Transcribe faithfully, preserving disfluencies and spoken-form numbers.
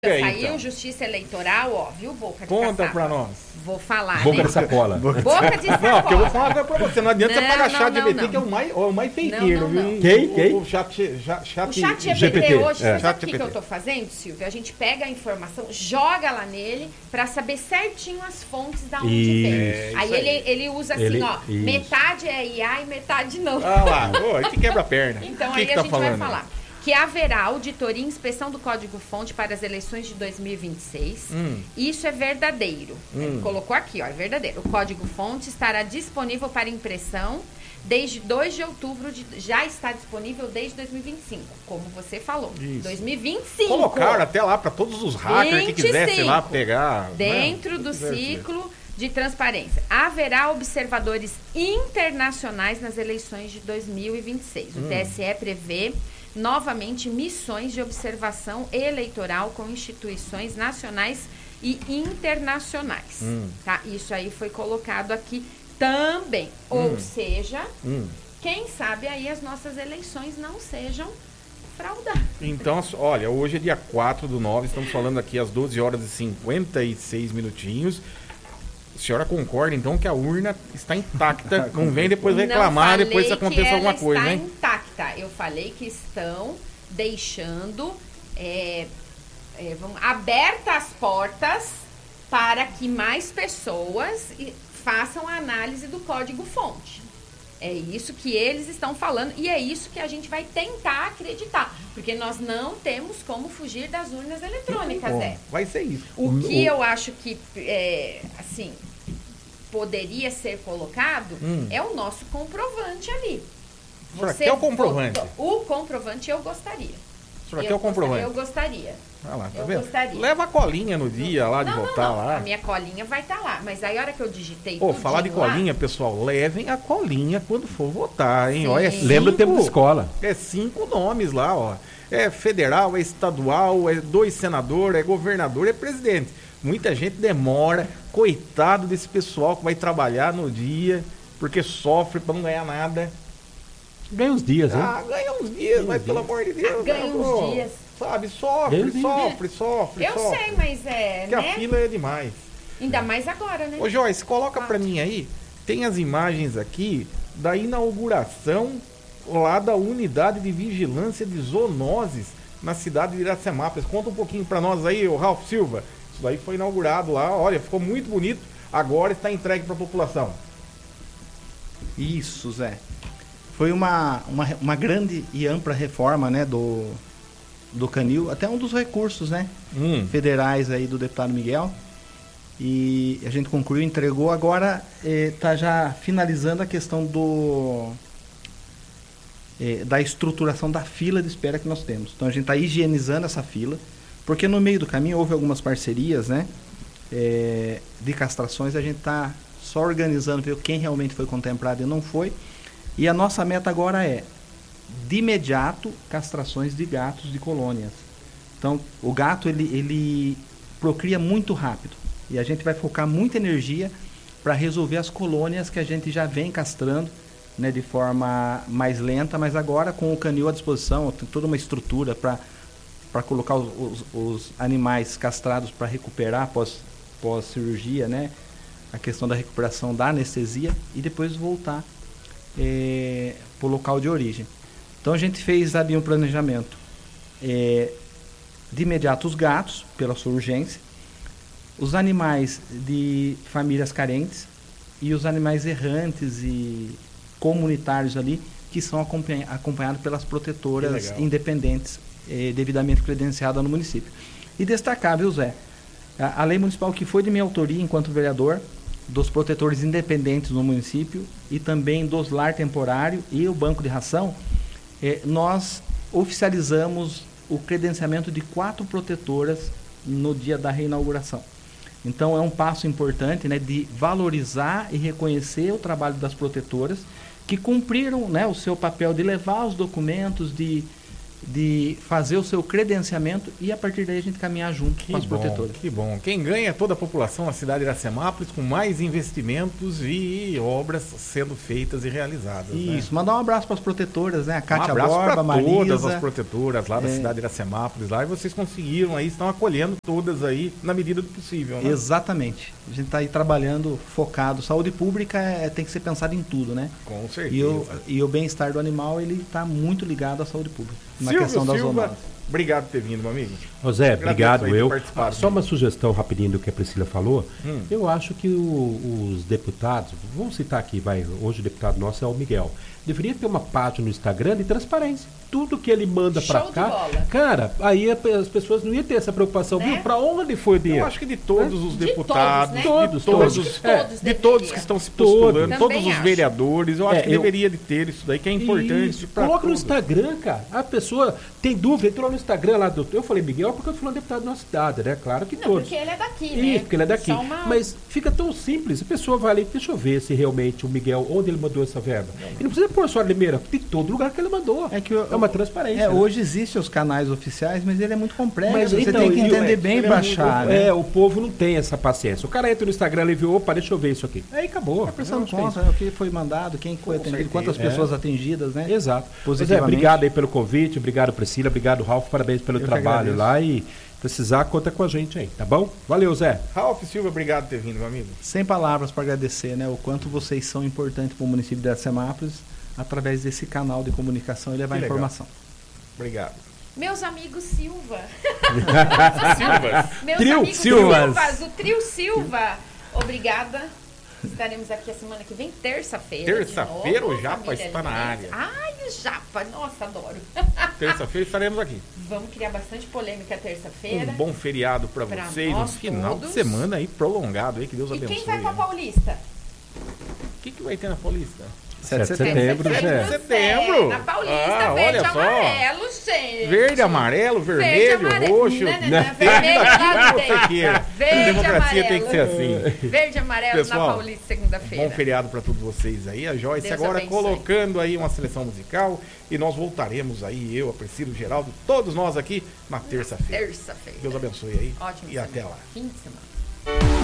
É, Saiu então. Justiça Eleitoral, ó, viu, Boca de Conta caçapa? pra nós. Vou falar, Boca né? de sacola. Boca de sacola. Não, porque eu vou falar agora pra você. Não adianta Não, você pagar não, chat não, G P T, não. que é o mais, o mais feiteiro, Não, não, viu? não. Quem? Quem? O chat, chat, chat, O chat G P T, G P T, hoje, é. sabe Chat o que, G P T. que eu tô fazendo, Silvio? A gente pega a informação, joga lá nele pra saber certinho as fontes da onde Isso. vem. É, aí isso ele, aí. ele usa assim, Ele- ó, isso. metade é I A e metade não. Ah lá, ô, aí que quebra a perna. Então O que aí que a tá gente falando? vai falar que haverá auditoria e inspeção do Código-Fonte para as eleições de dois mil e vinte e seis. Hum. Isso é verdadeiro. Ele colocou aqui, ó, é verdadeiro. O Código-Fonte estará disponível para impressão desde dois de outubro, de, já está disponível desde dois mil e vinte e cinco, como você falou. Isso. dois mil e vinte e cinco. Colocaram até lá pra todos os hackers que quisessem lá vinte e cinco. pegar. Dentro né? do Quisesse. ciclo de transparência. Haverá observadores internacionais nas eleições de dois mil e vinte e seis. O T S E prevê novamente missões de observação eleitoral com instituições nacionais e internacionais. Hum. Tá? Isso aí foi colocado aqui também. Ou seja, Hum. quem sabe aí as nossas eleições não sejam fraudadas. Então, olha, hoje é dia quatro do nove, estamos falando aqui às doze horas e cinquenta e seis minutinhos. A senhora concorda, então, que a urna está intacta? Não vem depois reclamar, Não depois se falei aconteça que alguma ela coisa, está hein? intacta. Eu falei que estão deixando é, é, vamos, abertas as portas para que mais pessoas e- façam a análise do código-fonte. É isso que eles estão falando e é isso que a gente vai tentar acreditar. Porque nós não temos como fugir das urnas eletrônicas, Bom, é. vai ser isso. O que eu acho que, é, assim, poderia ser colocado Hum. é o nosso comprovante ali. A senhora quer o comprovante? votou- O comprovante eu gostaria. A senhora Eu quer o gosta- comprovante? Eu gostaria. Olha lá, tá eu vendo? gostaria. Leva a colinha no dia lá de não, votar não, não. lá. A minha colinha vai estar lá. Mas aí a hora que eu digitei Ô, tudinho falar de lá- colinha, pessoal, levem a colinha quando for votar, hein? Sim. Olha, é Lembra o tempo de cinco- escola. É cinco nomes lá, ó. É federal, é estadual, é dois senadores, é governador, é presidente. Muita gente demora. Coitado desse pessoal que vai trabalhar no dia, porque sofre pra não ganhar nada. Ganha uns dias, hein? Ah, ganha uns dias, mas pelo amor de Deus. Ganha né, uns pô? dias. Sabe, sofre, Ganha uns dias. sofre, sofre, Eu sofre. sei, mas é, Porque a né? fila é demais. Ainda mais agora, né? Ô Joyce, coloca pra mim aí, tem as imagens aqui da inauguração lá da unidade de vigilância de zoonoses na cidade de Iracemápolis. Conta um pouquinho pra nós aí, o Ralf Silva. Isso daí foi inaugurado lá, olha, ficou muito bonito, agora está entregue pra população. Isso, Zé. Foi uma, uma, uma grande e ampla reforma, né, do, do Canil, até um dos recursos, né, Hum. federais aí do deputado Miguel. E a gente concluiu, entregou, agora está já finalizando a questão do eh, da estruturação da fila de espera que nós temos. Então a gente está higienizando essa fila, porque no meio do caminho houve algumas parcerias, né, eh, de castrações, a gente está só organizando, ver quem realmente foi contemplado e não foi. E a nossa meta agora é, de imediato, castrações de gatos de colônias. Então, o gato, ele, ele procria muito rápido. E a gente vai focar muita energia para resolver as colônias que a gente já vem castrando, né, de forma mais lenta, mas agora com o canil à disposição, tem toda uma estrutura para para colocar os, os, os animais castrados para recuperar após, após cirurgia, né, a questão da recuperação da anestesia e depois voltar é, para o local de origem. Então a gente fez ali um planejamento é, de imediato os gatos, pela sua urgência, os animais de famílias carentes e os animais errantes e comunitários ali, que são acompanha- acompanhados pelas protetoras legal. independentes eh, devidamente credenciadas no município. E destacar, viu, Zé, a, a lei municipal que foi de minha autoria enquanto vereador, dos protetores independentes no município e também dos lar temporário e o banco de ração, eh, nós oficializamos o credenciamento de quatro protetoras no dia da reinauguração. Então é um passo importante, né, de valorizar e reconhecer o trabalho das protetoras que cumpriram, né, o seu papel de levar os documentos, de de fazer o seu credenciamento e a partir daí a gente caminhar junto Que com as bom, protetoras. que bom. Quem ganha é toda a população da cidade de Iracemápolis com mais investimentos e obras sendo feitas e realizadas. Isso, né? mandar um abraço para as protetoras, né? A Um Cátia abraço Borba, para Marisa. todas as protetoras lá da É. cidade de Iracemápolis lá, e vocês conseguiram aí, estão acolhendo todas aí na medida do possível, né? Exatamente. A gente está aí trabalhando focado. Saúde pública é, tem que ser pensado em tudo, né? Com certeza. E o, e o bem-estar do animal, ele está muito ligado à saúde pública. Na Silvio questão das Silva, zoonoses. obrigado por ter vindo, meu amigo. Ô Zé, Agradeço obrigado. aí por Eu. participar Ah, só uma sugestão rapidinho do que a Priscila falou. Hum. Eu acho que o- os deputados, vamos citar aqui, vai, hoje o deputado nosso é o Miguel. Deveria ter uma página no Instagram de transparência. Tudo que ele manda Show pra de cá. bola. Cara, aí a- as pessoas não iam ter essa preocupação, Né? viu? Pra onde foi o Eu dinheiro? acho que de todos os De deputados, todos, né? de Todos, todos, todos. Acho que é, todos de todos deveriam. que estão se Todos. postulando, Também todos os acho. vereadores, eu acho É, que eu- deveria de ter isso daí, que é importante Isso, para coloca no todos. Instagram, cara. A pessoa tem dúvida, entrou no Instagram lá do. Eu falei Miguel porque eu fui um deputado da nossa cidade, né? Claro que Não, todos. porque ele é daqui, né? Isso, porque ele é daqui. Só uma- Mas fica tão simples. A pessoa vai ali, deixa eu ver se realmente o Miguel, onde ele mandou essa verba. Ele não precisa pôr só a Limeira, de todo lugar que ele mandou. É que o- é uma transparência. É, né? hoje existem os canais oficiais, mas ele é muito complexo. Mas, Você então, tem que e o- entender é, bem ele é para muito- achar, né? É, o povo não tem essa paciência. O cara entra no Instagram e vê, opa, deixa eu ver isso aqui. Aí acabou. Tá prestando Eu acho que é conta, né, o que foi mandado, quem foi Com atendido, certeza. quantas É. pessoas atingidas, né? Exato. Pois é, Positivamente. obrigado aí pelo convite, obrigado Priscila, obrigado Ralf, parabéns pelo Eu que trabalho agradeço. lá e precisar, conta com a gente aí, tá bom? Valeu, Zé. Ralf Silva, obrigado por ter vindo, meu amigo. Sem palavras para agradecer, né? O quanto vocês são importantes para o município de Iracemápolis através desse canal de comunicação e levar Que legal. informação. Obrigado. Meus amigos Silva. Silva. Meus Trio amigos Silvas. Silvas, o Trio Silva. Obrigada. Estaremos aqui a semana que vem, terça-feira. Terça-feira de novo, o Japa Família está na Alimentos. área. Ai, o Japa. Nossa, adoro. Terça-feira estaremos aqui. Vamos criar bastante polêmica terça-feira. Um bom feriado para Pra vocês, um nós final todos. de semana aí prolongado aí, que Deus E abençoe. quem vai pra né? Paulista? O que, que vai ter na Paulista? sete de sete de setembro. setembro, Zé. Setembro. É, na Paulista, Ah, verde olha e só. amarelo, gente. Verde, amarelo, Verde, vermelho, amarelo. roxo. Não, não, não, né? vermelho lá não Aquilo tem. que você queira. Verde, A democracia amarelo. tem que ser assim. Verde e amarelo Pessoal, na Paulista, segunda-feira. Bom feriado para todos vocês aí. A Joyce Deus agora abençoe. colocando aí uma seleção musical e nós voltaremos aí, eu, a Priscila, o Geraldo, todos nós aqui na terça-feira. Terça-feira. Deus abençoe aí Ótimo. e até lá. Fim de semana.